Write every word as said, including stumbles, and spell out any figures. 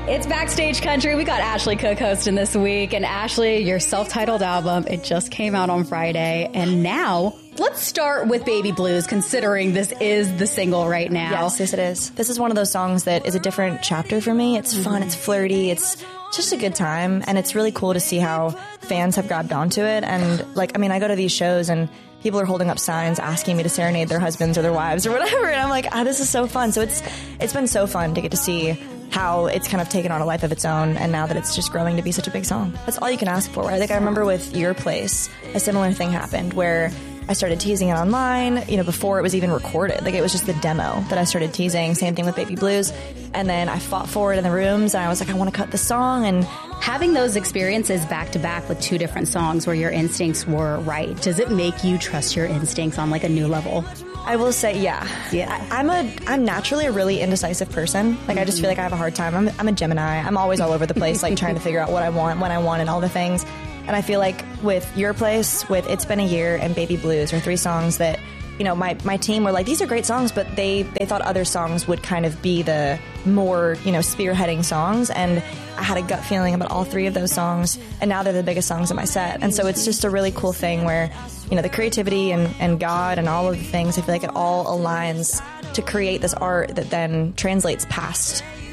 It's Backstage Country. We got Ashley Cook hosting this week. And Ashley, your self-titled album, it just came out on Friday. And now, let's start with Baby Blues, considering this is the single right now. Yes, yes, it is. This is one of those songs that is a different chapter for me. It's fun, it's flirty, it's just a good time. And it's really cool to see how fans have grabbed onto it. And, like, I mean, I go to these shows and people are holding up signs asking me to serenade their husbands or their wives or whatever. And I'm like, ah, this is so fun. So it's it's been so fun to get to see how it's kind of taken on a life of its own, and now that it's just growing to be such a big song. That's all you can ask for. I think I remember with Your Place, a similar thing happened where I started teasing it online, you know, before it was even recorded. Like, it was just the demo that I started teasing. Same thing with Baby Blues. And then I fought for it in the rooms, and I was like, I want to cut the song. And having those experiences back to back with two different songs where your instincts were right, does it make you trust your instincts on like a new level? I will say, yeah. Yeah. I, I'm a, I'm naturally a really indecisive person. Like, mm-hmm. I just feel like I have a hard time. I'm, I'm a Gemini. I'm always all over the place, like trying to figure out what I want, when I want, and all the things. And I feel like with Your Place, with It's Been a Year, and Baby Blues are three songs that, you know, my, my team were like, these are great songs, but they, they thought other songs would kind of be the more, you know, spearheading songs. And I had a gut feeling about all three of those songs, and now they're the biggest songs in my set. And so it's just a really cool thing where, you know, the creativity and, and God and all of the things, I feel like it all aligns to create this art that then translates past